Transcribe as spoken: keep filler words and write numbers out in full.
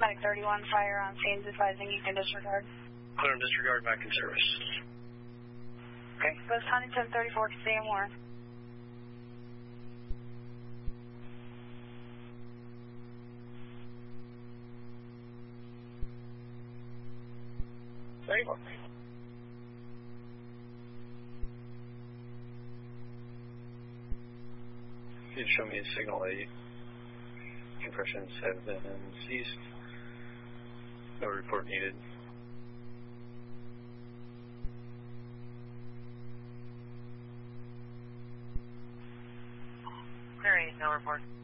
Medic thirty-one, fire on scenes advising you can disregard. Clear and disregard back in service. Okay. Ghost Huntington thirty-four, can see him more. thirty-four. You can show me a signal A. Compressions have been ceased. No report needed. Clear eight, no report.